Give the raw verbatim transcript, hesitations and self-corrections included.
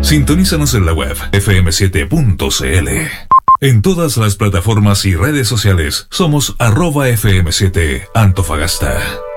Sintonízanos en la web efe eme siete punto ce ele. En todas las plataformas y redes sociales somos arroba efe eme siete Antofagasta.